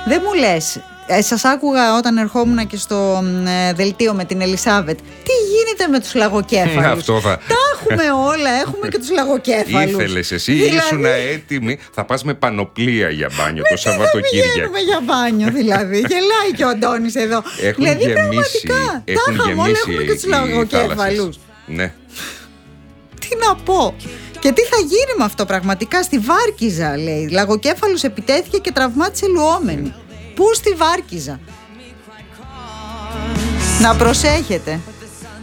Δεν μου λες, σας άκουγα όταν ερχόμουν και στο δελτίο με την Ελισάβετ. Τι γίνεται με τους λαγοκέφαλους? Τα έχουμε όλα, έχουμε και τους λαγοκέφαλους. Ήθελες εσύ, ήσουν έτοιμη. Θα πας με πανοπλία για μπάνιο το Σαββατοκύριακο. Δεν πηγαίνουμε για μπάνιο δηλαδή. Γελάει και ο Αντώνης εδώ. Δηλαδή πραγματικά τα είχαμε όλα, έχουμε και τους λαγοκέφαλους. Ναι. Τι να πω? Και τι θα γίνει με αυτό πραγματικά? Στη Βάρκιζα, λέει, λαγοκέφαλους επιτέθηκε και τραυμάτισε λουόμενη. Πού στη Βάρκιζα? Να προσέχετε.